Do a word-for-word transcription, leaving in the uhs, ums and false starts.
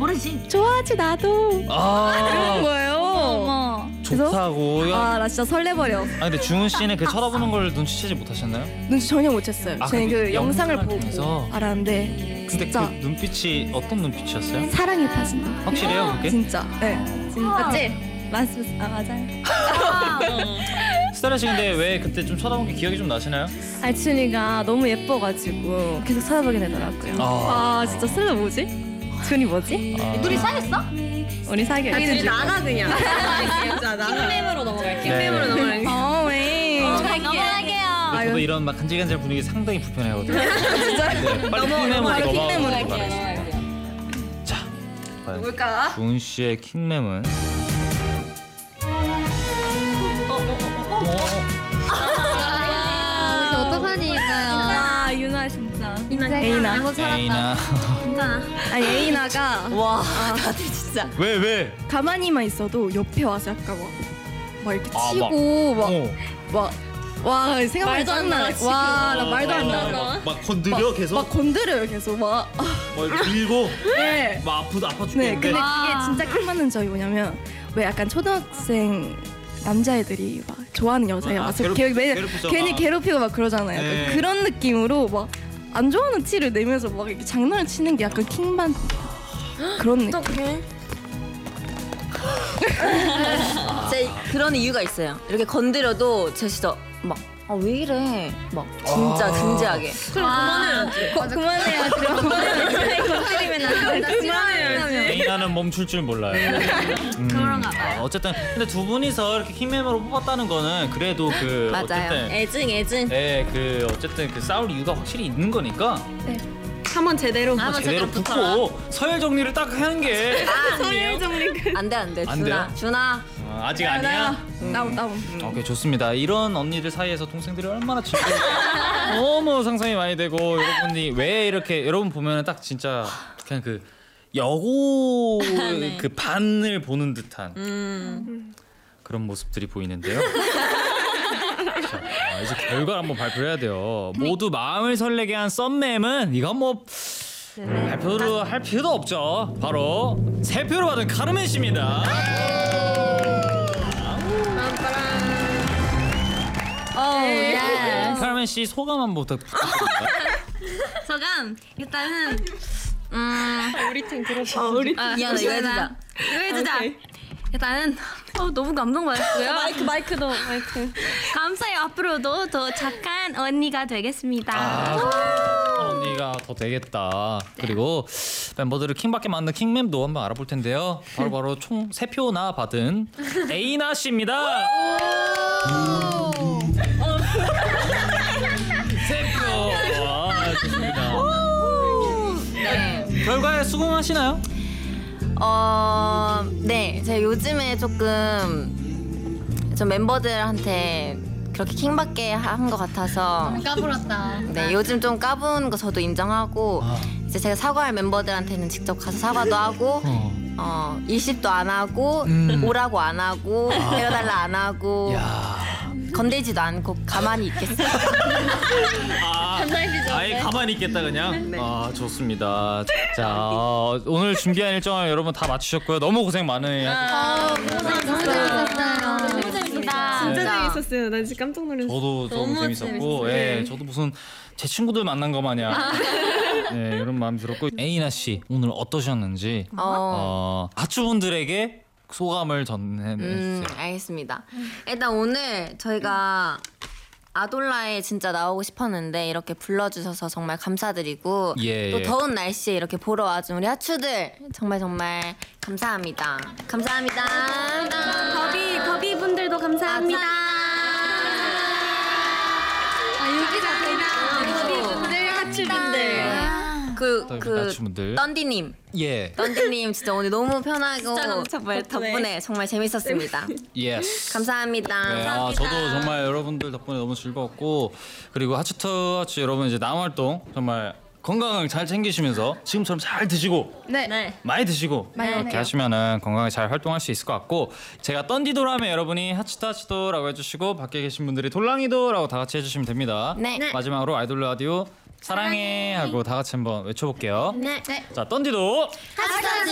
모르지. 좋아하지 나도. 아 그런 거예요. 어머. 좋다고요? 아, 나 진짜 설레버려. 아 근데 중훈 씨는 그 쳐다보는 걸 눈치채지 못하셨나요? 눈치 전혀 못 챘어요. 아, 저는 그 그 영상을 보고 통해서? 알았는데 근데 진짜 그 눈빛이 어떤 눈빛이었어요? 사랑에 빠진다. 확실해요 그게? 진짜. 네. 진짜. 맞지? 맞습니다. 아, 맞아요. 스타라 씨 근데 왜 그때 좀 쳐다본 게 기억이 좀 나시나요? 알춘이가 너무 예뻐가지고 계속 쳐다보게 되더라고요. 아. 아, 진짜 슬로 뭐지? 준이 뭐지? 아. 둘이 사귀었어? 우리 사귀어. 우리 나가 그냥. 진짜 나가. 킹맨으로 넘어갈게요. 킹맨으로 넘어갈게. 어, 왜? 넘어갈게요. 근데 저도 아유. 이런 막 간질간질 분위기 상당히 불편해하거든요. 진짜. 네, 빨리 넘어- 킹mem으로 바로 넘어가고 킹mem으로 바라겠습니다. 자, 과연 뭘까? 중훈 씨의 킹mem은 어떡하니 이거요? 아, 유나 진짜. 에이나. 에이나. 에이나. 아니, 에이나가 와 다들 진짜. 왜 왜? 가만히만 있어도 옆에 와서 약간 막, 막 이렇게 아, 치고 막, 어. 막, 와, 생각보다 말도 안 장난 나와, 아니야. 지금. 와, 나 말도 안 막, 나와. 막, 막 건드려 계속. 막 건드려요, 계속. 막. 아, 막 이렇게 밀고. 네. 막 아프다 아파 네, 죽겠는데. 근데 아. 그게 진짜 큰 맞는 점이 뭐냐면 왜 약간 초등학생 남자애들이 막 좋아하는 여자애 아, 와서 괴롭- 개- 매- 괴롭히잖아. 괜히 괴롭히고 막 그러잖아요. 약간 네. 그런 느낌으로 막 안 좋아하는 티를 내면서 막 이렇게 장난을 치는 게 약간 킹반 그런 느낌. 어떡해? 제 그런 이유가 있어요. 이렇게 건드려도 제 진짜 막 아 왜 이래 막 진짜 아. 진지하게. 그럼 그만해야지. 거, 그만해야지. 건드리면 안 돼. 그만해야지. 에이나는 멈출 줄 몰라요. 음. 그런가 봐요. 아, 어쨌든 근데 두 분이서 이렇게 킹멤으로 뽑았다는 거는 그래도 그 맞아요. 어쨌든 애증 애증. 네, 그 어쨌든 그 싸울 이유가 확실히 있는 거니까 한번 제대로. 한번 제대로 제대로 붙어라. 붙고 서열 정리를 딱 하는 게 서열 정리. 안돼 안돼. 안 준아 돼요? 준아. 어, 아직 아니야. 나온 나온. 오케이 좋습니다. 이런 언니들 사이에서 동생들이 얼마나 즐거워. 너무 상상이 많이 되고 여러분이 왜 이렇게 여러분 보면은 딱 진짜 그냥 그 여고 네. 그 반을 보는 듯한 음. 그런 모습들이 보이는데요. 자, 아, 이제 결과를 한번 발표해야 돼요. 모두 마음을 설레게 한 썸맴은 이건 뭐 발표를 할 필요도 없죠. 바로 세 표를 받은 카르멘 씨입니다. 오, 예스. 카르멘 씨 소감 한번 부탁드립니다. 소감 일단은 음 우리 팀 들어줘. 우리 아, 미안해 이거 해주자. 이거 해주자. 일단은 어, 너무 감동받았고요. 마이크 마이크도 마이크. 감사해요. 앞으로도 더 착한 언니가 되겠습니다. 아, 언니가 더 되겠다. 그리고 멤버들을 킹받게 만든 킹mem도 한번 알아볼 텐데요. 바로 바로 총 세 표나 받은 에이나 씨입니다. 세 표. 와, 좋습니다. 네. 결과에 수긍하시나요? 어, 네. 제가 요즘에 조금 좀 멤버들한테 그렇게 킹받게 한 것 같아서 까불었다. 네, 요즘 좀 까부는 거 저도 인정하고 아. 이제 제가 사과할 멤버들한테는 직접 가서 사과도 하고 어. 어, 일십도 안 하고 음. 오라고 안 하고 데려달라 안 하고 야. 건들지도 않고 가만히 있겠어요. 아, 아예 가만히 있겠다 그냥. 네. 아 좋습니다. 자 어, 오늘 준비한 일정을 여러분 다 맞추셨고요. 너무 고생 많으셨어요. 너무 재밌었어요. 진짜 재밌었어요. 나 진짜 깜짝 놀랐어. 저도 너무, 너무 재밌었고, 재밌었어요. 예, 저도 무슨 제 친구들 만난 거 마냥, 예, 이런 마음이 들었고, 에이나 씨 오늘 어떠셨는지 어, 어, 하추분들에게 소감을 전해주세요. 음, 알겠습니다. 일단 오늘 저희가 아돌라에 진짜 나오고 싶었는데 이렇게 불러주셔서 정말 감사드리고 예, 또 예. 더운 날씨에 이렇게 보러 와준 우리 하추들 정말 정말 감사합니다. 감사합니다. 더비 더비 분들도 감사합니다. 아 여기가 더비 분들 하츠 분들. 그, 더비 그, 하추분들. 던디님. 예, 던디님 진짜 오늘 너무 편하고 너무 정말 덕분에 정말 재밌었습니다. 예스. 감사합니다. 네, 아, 저도 정말 여러분들 덕분에 너무 즐거웠고 그리고 하츠터 하츠 여러분 이제 남은 활동 정말 건강을 잘 챙기시면서 지금처럼 잘 드시고 네. 네. 많이 드시고 많이 이렇게 드세요. 하시면은 건강하게 잘 활동할 수 있을 것 같고 제가 던디도라면 여러분이 하츠터 하츠도라고 해주시고 밖에 계신 분들이 돌랑이도라고 다 같이 해주시면 됩니다. 네. 네. 마지막으로 아이돌 라디오 사랑해 하고 다 같이 한번 외쳐볼게요. 네. 자 던디도 하츠